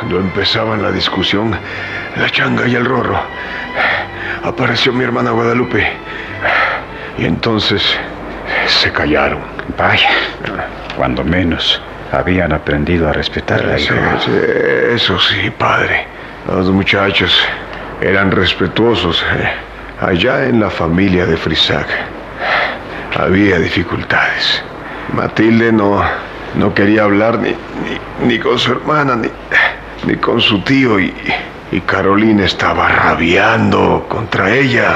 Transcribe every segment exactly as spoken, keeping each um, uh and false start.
Cuando empezaban la discusión, la changa y el rorro, apareció mi hermana Guadalupe. Y entonces se callaron. Vaya, cuando menos habían aprendido a respetarla. Sí, sí, eso sí, padre. Los muchachos eran respetuosos. Allá en la familia de Frisac había dificultades. Matilde no, no quería hablar ni, ni, ni con su hermana, ni, ni con su tío. Y, y Carolina estaba rabiando contra ella.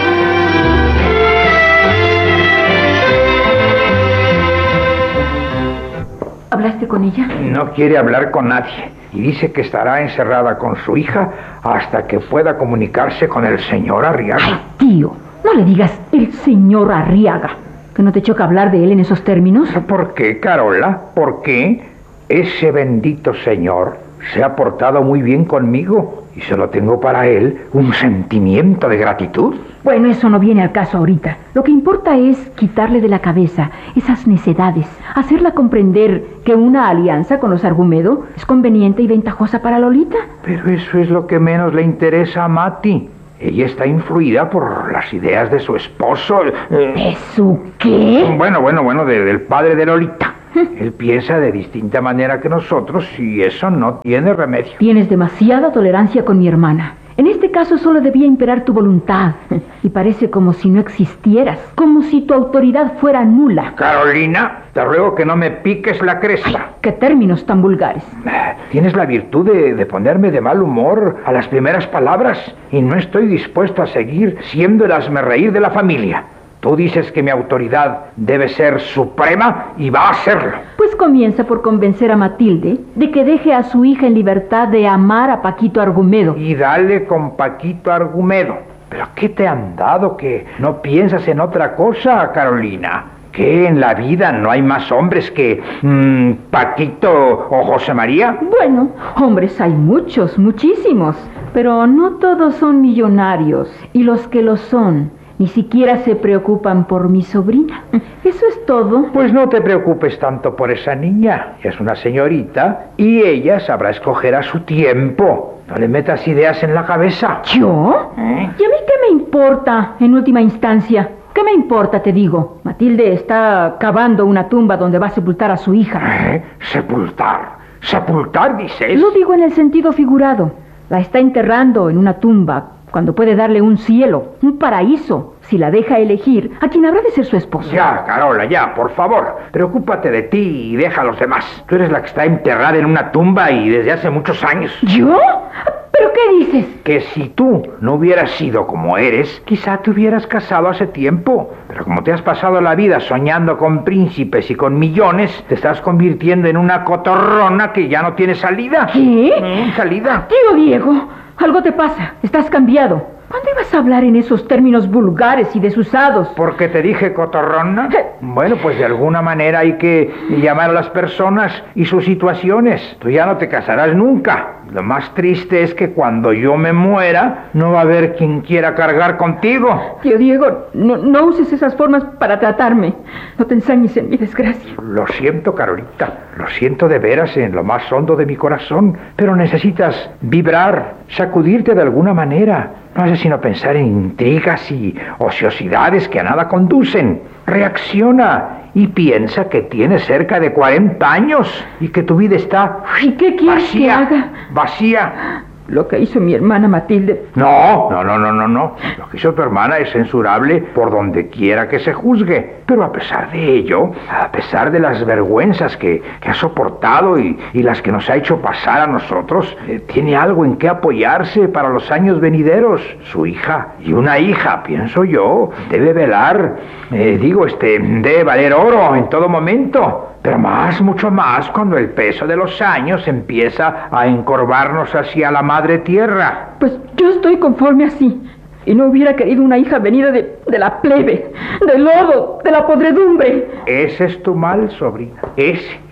¿Hablaste con ella? No quiere hablar con nadie y dice que estará encerrada con su hija hasta que pueda comunicarse con el señor Arriaga. Ay, tío, no le digas el señor Arriaga. ¿Que no te choca hablar de él en esos términos? ¿Por qué, Carola? ¿Por qué? Ese bendito señor se ha portado muy bien conmigo y solo tengo para él un sentimiento de gratitud. Bueno, eso no viene al caso ahorita. Lo que importa es quitarle de la cabeza esas necedades, hacerla comprender que una alianza con los Argumedo es conveniente y ventajosa para Lolita. Pero eso es lo que menos le interesa a Mati. Ella está influida por las ideas de su esposo. Eh, ¿Eso qué? Bueno, bueno, bueno, de, del padre de Lolita. Él piensa de distinta manera que nosotros y eso no tiene remedio. Tienes demasiada tolerancia con mi hermana. En este caso solo debía imperar tu voluntad. Y parece como si no existieras, como si tu autoridad fuera nula. Carolina, te ruego que no me piques la cresta. Ay, qué términos tan vulgares. Tienes la virtud de, de ponerme de mal humor a las primeras palabras y no estoy dispuesto a seguir siendo el hazmerreír de la familia. Tú dices que mi autoridad debe ser suprema y va a serlo. Pues comienza por convencer a Matilde de que deje a su hija en libertad de amar a Paquito Argumedo. Y dale con Paquito Argumedo. ¿Pero qué te han dado que no piensas en otra cosa, Carolina? ¿Que en la vida no hay más hombres que mmm, Paquito o José María? Bueno, hombres hay muchos, muchísimos. Pero no todos son millonarios. Y los que lo son ni siquiera se preocupan por mi sobrina. Eso es todo. Pues no te preocupes tanto por esa niña. Es una señorita y ella sabrá escoger a su tiempo. No le metas ideas en la cabeza. ¿Yo? ¿Eh? ¿Y a mí qué me importa, en última instancia? ¿Qué me importa, te digo? Matilde está cavando una tumba donde va a sepultar a su hija. ¿Eh? ¿Sepultar? ¿Sepultar, dices? Lo digo en el sentido figurado. La está enterrando en una tumba cuando puede darle un cielo, un paraíso, si la deja elegir a quien habrá de ser su esposo. Ya, Carola, ya, por favor. Preocúpate de ti y deja a los demás. Tú eres la que está enterrada en una tumba y desde hace muchos años. ¿Yo? ¿Pero qué dices? Que si tú no hubieras sido como eres, quizá te hubieras casado hace tiempo. Pero como te has pasado la vida soñando con príncipes y con millones, te estás convirtiendo en una cotorrona que ya no tiene salida. ¿Qué? ¿Mm, salida? Tío Diego, algo te pasa. Estás cambiado. ¿Cuándo ibas a hablar en esos términos vulgares y desusados? ¿Porque te dije cotorrona? Bueno, pues de alguna manera hay que llamar a las personas y sus situaciones. Tú ya no te casarás nunca. Lo más triste es que cuando yo me muera, no va a haber quien quiera cargar contigo. Tío Diego, no, no uses esas formas para tratarme. No te ensañes en mi desgracia. Lo siento, Carolita. Lo siento de veras en lo más hondo de mi corazón. Pero necesitas vibrar, sacudirte de alguna manera. No haces sino pensar en intrigas y ociosidades que a nada conducen. Reacciona y piensa que tienes cerca de cuarenta años y que tu vida está... ¿Y qué quieres vacía, que haga? Vacía. Lo que hizo mi hermana Matilde... No, no, no, no, no, no. Lo que hizo tu hermana es censurable por donde quiera que se juzgue. Pero a pesar de ello, a pesar de las vergüenzas que, que ha soportado y, y las que nos ha hecho pasar a nosotros, eh, tiene algo en que apoyarse para los años venideros. Su hija y una hija, pienso yo, debe velar, eh, digo, este, debe valer oro en todo momento. Pero más, mucho más, cuando el peso de los años empieza a encorvarnos hacia la madre tierra. Pues yo estoy conforme así. Y no hubiera querido una hija venida de, de la plebe, del lodo, de la podredumbre. Ese es tu mal, sobrina. Ese.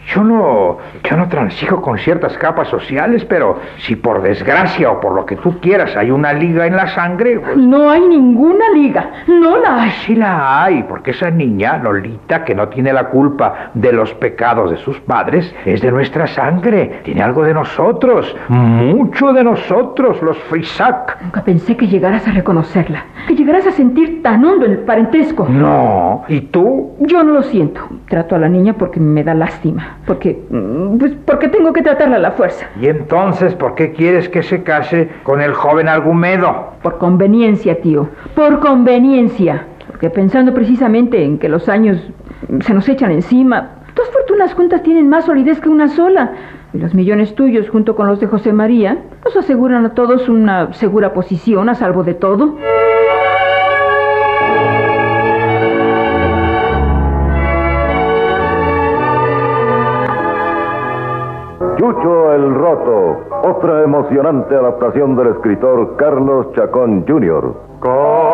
Yo no, yo no transijo con ciertas capas sociales, pero si por desgracia o por lo que tú quieras hay una liga en la sangre... Pues... No hay ninguna liga, no la hay. Sí la hay, porque esa niña, Lolita, que no tiene la culpa de los pecados de sus padres, es de nuestra sangre, tiene algo de nosotros, mucho de nosotros, los Frisak. Nunca pensé que llegaras a reconocerla, que llegaras a sentir tan hondo el parentesco. No, ¿y tú? Yo no lo siento. Trato a la niña porque me da lástima, porque, pues, porque tengo que tratarla a la fuerza. ¿Y entonces por qué quieres que se case con el joven Argumedo? Por conveniencia, tío, por conveniencia. Porque pensando precisamente en que los años se nos echan encima, dos fortunas juntas tienen más solidez que una sola. Y los millones tuyos, junto con los de José María, nos aseguran a todos una segura posición a salvo de todo. Chucho el Roto, otra emocionante adaptación del escritor Carlos Chacón junior Con